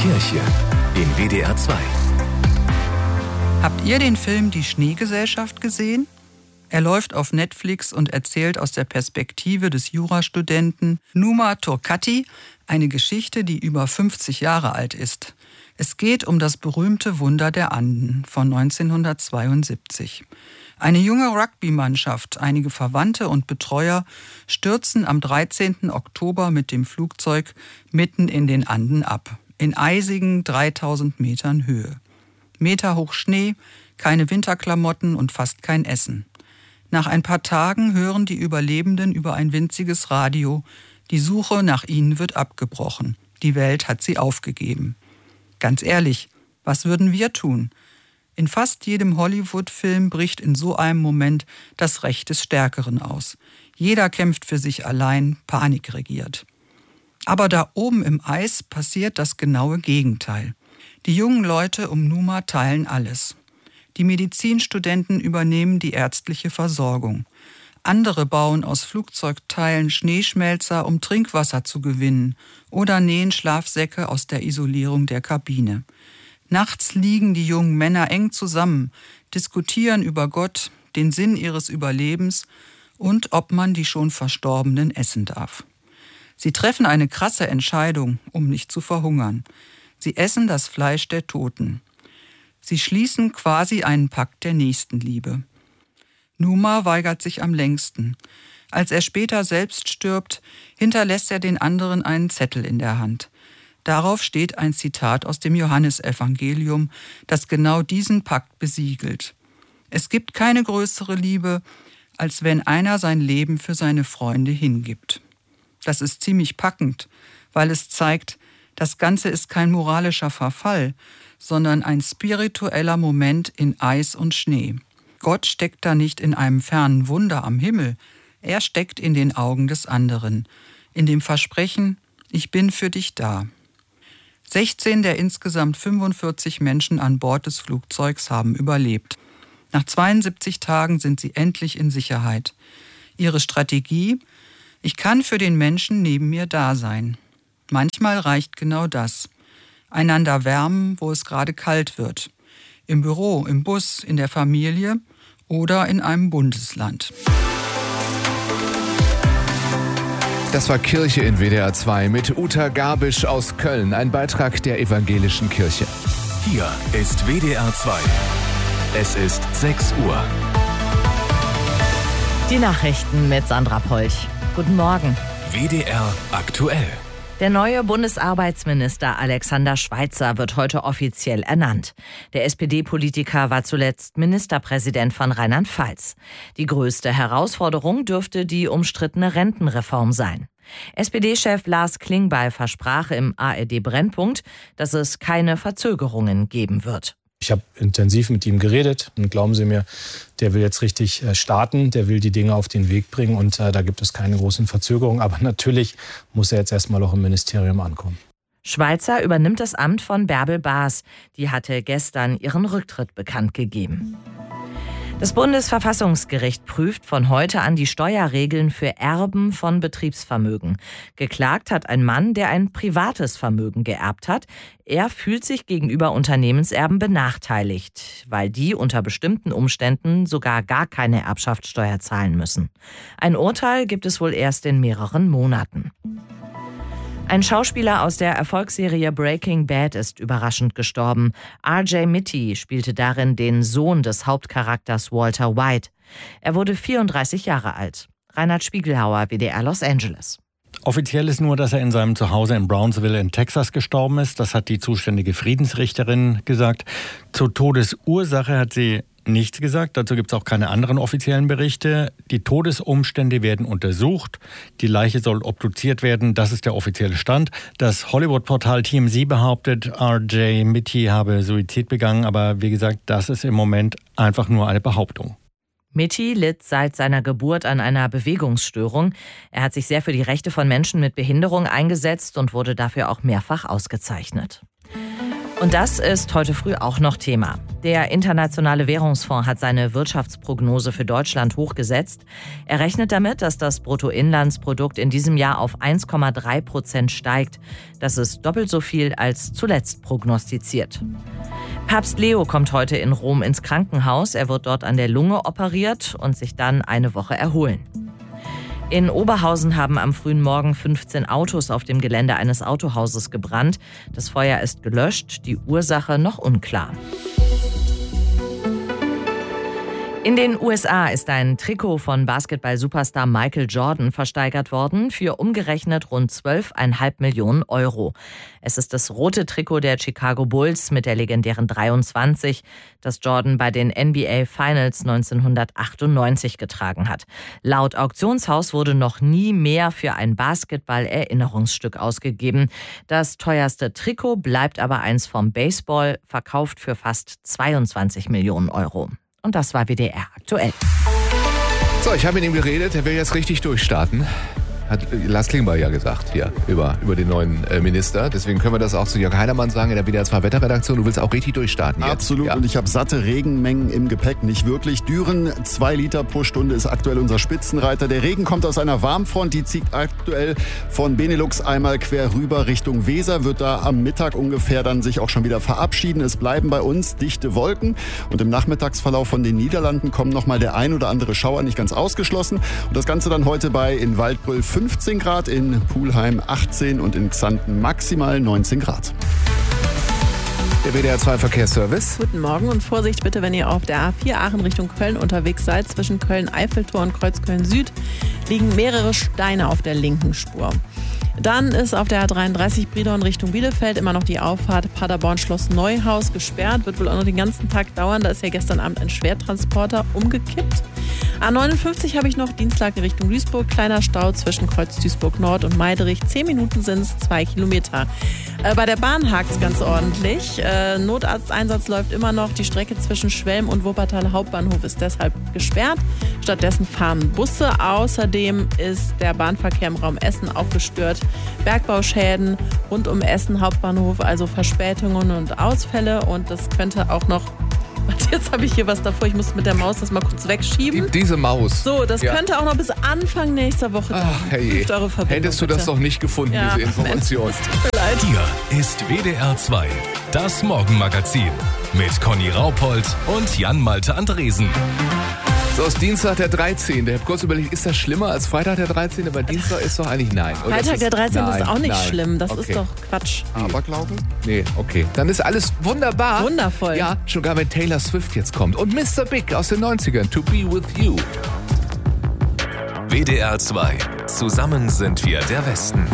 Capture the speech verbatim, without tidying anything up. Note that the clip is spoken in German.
Kirche in W D R zwei. Habt ihr den Film Die Schneegesellschaft gesehen? Er läuft auf Netflix und erzählt aus der Perspektive des Jurastudenten Numa Turkati eine Geschichte, die über fünfzig Jahre alt ist. Es geht um das berühmte Wunder der Anden von neunzehnhundertzweiundsiebzig. Eine junge Rugby-Mannschaft, einige Verwandte und Betreuer stürzen am dreizehnten Oktober mit dem Flugzeug mitten in den Anden ab, in eisigen dreitausend Metern Höhe. Meterhoch Schnee, keine Winterklamotten und fast kein Essen. Nach ein paar Tagen hören die Überlebenden über ein winziges Radio, die Suche nach ihnen wird abgebrochen. Die Welt hat sie aufgegeben. Ganz ehrlich, was würden wir tun? In fast jedem Hollywood-Film bricht in so einem Moment das Recht des Stärkeren aus. Jeder kämpft für sich allein, Panik regiert. Aber da oben im Eis passiert das genaue Gegenteil. Die jungen Leute um Numa teilen alles. Die Medizinstudenten übernehmen die ärztliche Versorgung. Andere bauen aus Flugzeugteilen Schneeschmelzer, um Trinkwasser zu gewinnen, oder nähen Schlafsäcke aus der Isolierung der Kabine. Nachts liegen die jungen Männer eng zusammen, diskutieren über Gott, den Sinn ihres Überlebens und ob man die schon Verstorbenen essen darf. Sie treffen eine krasse Entscheidung, um nicht zu verhungern. Sie essen das Fleisch der Toten. Sie schließen quasi einen Pakt der Nächstenliebe. Numa weigert sich am längsten. Als er später selbst stirbt, hinterlässt er den anderen einen Zettel in der Hand. Darauf steht ein Zitat aus dem Johannesevangelium, das genau diesen Pakt besiegelt. Es gibt keine größere Liebe, als wenn einer sein Leben für seine Freunde hingibt. Das ist ziemlich packend, weil es zeigt, das Ganze ist kein moralischer Verfall, sondern ein spiritueller Moment in Eis und Schnee. Gott steckt da nicht in einem fernen Wunder am Himmel, er steckt in den Augen des anderen, in dem Versprechen, ich bin für dich da. sechzehn der insgesamt fünfundvierzig Menschen an Bord des Flugzeugs haben überlebt. Nach zweiundsiebzig Tagen sind sie endlich in Sicherheit. Ihre Strategie? Ich kann für den Menschen neben mir da sein. Manchmal reicht genau das. Einander wärmen, wo es gerade kalt wird. Im Büro, im Bus, in der Familie oder in einem Bundesland. Das war Kirche in W D R zwei mit Uta Gabisch aus Köln, ein Beitrag der Evangelischen Kirche. Hier ist W D R zwei. Es ist sechs Uhr. Die Nachrichten mit Sandra Polch. Guten Morgen. W D R aktuell. Der neue Bundesarbeitsminister Alexander Schweitzer wird heute offiziell ernannt. Der S P D-Politiker war zuletzt Ministerpräsident von Rheinland-Pfalz. Die größte Herausforderung dürfte die umstrittene Rentenreform sein. S P D-Chef Lars Klingbeil versprach im A R D-Brennpunkt, dass es keine Verzögerungen geben wird. Ich habe intensiv mit ihm geredet und glauben Sie mir, der will jetzt richtig starten, der will die Dinge auf den Weg bringen und äh, da gibt es keine großen Verzögerungen. Aber natürlich muss er jetzt erstmal auch im Ministerium ankommen. Schweitzer übernimmt das Amt von Bärbel Baas. Die hatte gestern ihren Rücktritt bekannt gegeben. Das Bundesverfassungsgericht prüft von heute an die Steuerregeln für Erben von Betriebsvermögen. Geklagt hat ein Mann, der ein privates Vermögen geerbt hat. Er fühlt sich gegenüber Unternehmenserben benachteiligt, weil die unter bestimmten Umständen sogar gar keine Erbschaftssteuer zahlen müssen. Ein Urteil gibt es wohl erst in mehreren Monaten. Ein Schauspieler aus der Erfolgsserie Breaking Bad ist überraschend gestorben. R J Mitty spielte darin den Sohn des Hauptcharakters Walter White. Er wurde vierunddreißig Jahre alt. Reinhard Spiegelhauer, W D R Los Angeles. Offiziell ist nur, dass er in seinem Zuhause in Brownsville in Texas gestorben ist. Das hat die zuständige Friedensrichterin gesagt. Zur Todesursache hat sie nichts gesagt. Dazu gibt es auch keine anderen offiziellen Berichte. Die Todesumstände werden untersucht. Die Leiche soll obduziert werden. Das ist der offizielle Stand. Das Hollywood-Portal T M Z behauptet, R J Mitty habe Suizid begangen. Aber wie gesagt, das ist im Moment einfach nur eine Behauptung. Mitty litt seit seiner Geburt an einer Bewegungsstörung. Er hat sich sehr für die Rechte von Menschen mit Behinderung eingesetzt und wurde dafür auch mehrfach ausgezeichnet. Und das ist heute früh auch noch Thema. Der Internationale Währungsfonds hat seine Wirtschaftsprognose für Deutschland hochgesetzt. Er rechnet damit, dass das Bruttoinlandsprodukt in diesem Jahr auf eins Komma drei Prozent steigt. Das ist doppelt so viel als zuletzt prognostiziert. Papst Leo kommt heute in Rom ins Krankenhaus. Er wird dort an der Lunge operiert und sich dann eine Woche erholen. In Oberhausen haben am frühen Morgen fünfzehn Autos auf dem Gelände eines Autohauses gebrannt. Das Feuer ist gelöscht, die Ursache noch unklar. In den U S A ist ein Trikot von Basketball-Superstar Michael Jordan versteigert worden für umgerechnet rund zwölf Komma fünf Millionen Euro. Es ist das rote Trikot der Chicago Bulls mit der legendären dreiundzwanzig, das Jordan bei den N B A Finals neunzehnhundertachtundneunzig getragen hat. Laut Auktionshaus wurde noch nie mehr für ein Basketball-Erinnerungsstück ausgegeben. Das teuerste Trikot bleibt aber eins vom Baseball, verkauft für fast zweiundzwanzig Millionen Euro. Und das war W D R aktuell. So, ich habe mit ihm geredet, er will jetzt richtig durchstarten. Hat Lars Klingbeil ja gesagt hier über, über den neuen äh, Minister. Deswegen können wir das auch zu Jörg Heidermann sagen in der W D R zwei Wetterredaktion. Du willst auch richtig durchstarten jetzt. Absolut. Ja. Und ich habe satte Regenmengen im Gepäck. Nicht wirklich. Düren, zwei Liter pro Stunde ist aktuell unser Spitzenreiter. Der Regen kommt aus einer Warmfront. Die zieht aktuell von Benelux einmal quer rüber Richtung Weser. Wird da am Mittag ungefähr dann sich auch schon wieder verabschieden. Es bleiben bei uns dichte Wolken. Und im Nachmittagsverlauf von den Niederlanden kommt nochmal der ein oder andere Schauer, nicht ganz ausgeschlossen. Und das Ganze dann heute bei in Waldbrüll fünfzehn Grad, in Pulheim achtzehn und in Xanten maximal neunzehn Grad. Der W D R zwei Verkehrsservice. Guten Morgen und Vorsicht bitte, wenn ihr auf der A vier Aachen Richtung Köln unterwegs seid. Zwischen Köln-Eiffeltor und Kreuzköln Süd liegen mehrere Steine auf der linken Spur. Dann ist auf der A dreiunddreißig Brilon Richtung Bielefeld immer noch die Auffahrt Paderborn-Schloss Neuhaus gesperrt. Wird wohl auch noch den ganzen Tag dauern. Da ist ja gestern Abend ein Schwertransporter umgekippt. A neunundfünfzig habe ich noch, Dienstlaken Richtung Duisburg. Kleiner Stau zwischen Kreuz Duisburg Nord und Meiderich. Zehn Minuten sind es, zwei Kilometer. Äh, bei der Bahn hakt es ganz ordentlich. Äh, Notarzteinsatz läuft immer noch. Die Strecke zwischen Schwelm und Wuppertal Hauptbahnhof ist deshalb gesperrt. Stattdessen fahren Busse. Außerdem ist der Bahnverkehr im Raum Essen auch gestört. Bergbauschäden rund um Essen Hauptbahnhof, also Verspätungen und Ausfälle. Und das könnte auch noch... Jetzt habe ich hier was davor. Ich muss mit der Maus das mal kurz wegschieben. Diese Maus. So, das ja. könnte auch noch bis Anfang nächster Woche dauern. Ach, hey. Eure Verbindung, Hättest du bitte. das noch nicht gefunden, Ja, diese Information. Mensch, tut mir leid. Hier ist W D R zwei, das Morgenmagazin mit Conny Raupold und Jan-Malte Andresen. So, ist Dienstag der dreizehnte. Ich habe kurz überlegt, ist das schlimmer als Freitag der dreizehnte? Aber Dienstag ist doch eigentlich nein. Oder Freitag ist der dreizehnte nein, ist auch nicht nein. schlimm. Das Okay. ist doch Quatsch. Aberglaube? Nee, okay. Dann ist alles wunderbar. Wundervoll. Ja, sogar wenn Taylor Swift jetzt kommt. Und Mister Big aus den neunzigern, To Be With You. W D R zwei, zusammen sind wir der Westen.